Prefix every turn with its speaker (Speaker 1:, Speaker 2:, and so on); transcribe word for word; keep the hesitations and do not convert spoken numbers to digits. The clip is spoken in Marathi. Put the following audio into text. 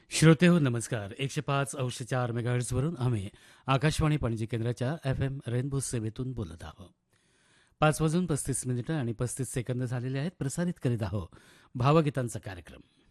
Speaker 1: श्रोते हो नमस्कार. एकशे पाच अंश चार मेगाहर्ट्झवरून आम्ही आकाशवाणी पणजी केंद्राच्या एफ एम रेनबो सेवेतून बोलत आहोत. पाच वाजून पस्तीस मिनिटं आणि पस्तीस सेकंद झालेले आहेत. प्रसारित करीत आहोत भावगीतांचा कार्यक्रम.